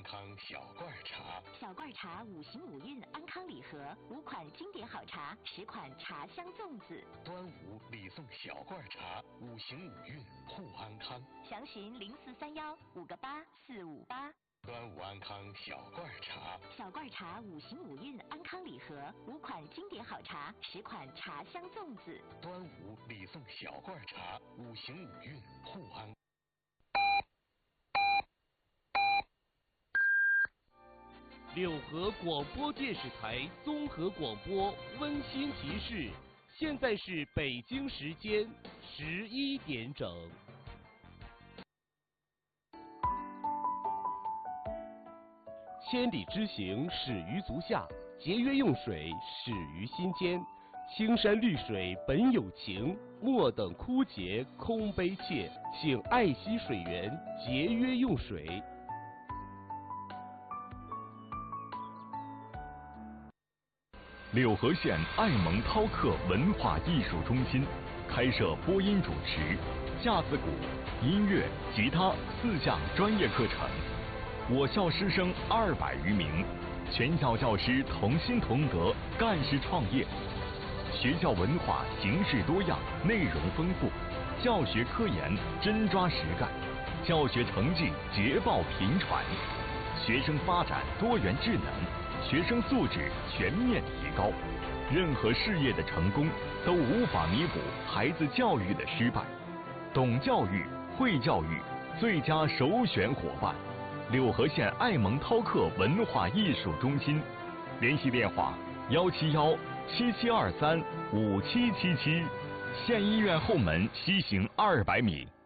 安康小罐茶， 小罐茶5行5韵安康礼盒，5款经典好茶，10款茶香粽子。 端午礼送小罐茶，5行5韵护安康。 详询0431 5个8 458。 端午安康小罐茶， 小罐茶5行5韵安康礼盒，5款经典好茶，10款茶香粽子。 端午礼送小罐茶，5行5韵护安。 六合广播电视台综合广播温馨提示：现在是北京时间11点整。千里之行始于足下，节约用水始于心间。青山绿水本有情，莫等枯竭空悲切。请爱惜水源，节约用水。 柳河县爱蒙饕客文化艺术中心开设播音主持、架子鼓、音乐、吉他4项专业课程。我校师生200余名，全校教师同心同德，干事创业。学校文化形式多样，内容丰富，教学科研真抓实干，教学成绩捷报频传，学生发展多元智能，学生素质全面提高。任何事业的成功都无法弥补孩子教育的失败。懂教育、会教育，最佳首选伙伴。柳河县爱蒙饕客文化艺术中心，联系电话171 7723 5777，县医院后门西行200米。